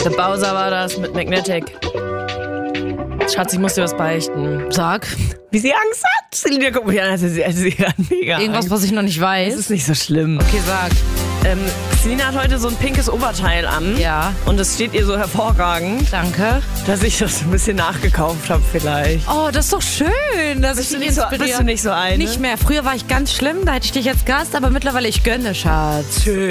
Der Bowser war das mit Magnetic. Schatz, ich muss dir was beichten. Sag. Wie sie Angst hat. Selina guckt mich an, als sie hat mega Irgendwas, Angst. was ich noch nicht weiß. Das ist nicht so schlimm. Okay, sag. Selina hat heute so ein pinkes Oberteil an. Ja. Und es steht ihr so hervorragend, Danke. dass ich das ein bisschen nachgekauft habe vielleicht. Oh, das ist doch schön, dass ich dich inspiriere. Bist du nicht so eine? Nicht mehr. Früher war ich ganz schlimm, da hätte ich dich jetzt gehasst, aber mittlerweile ich gönne, Schatz. Schön.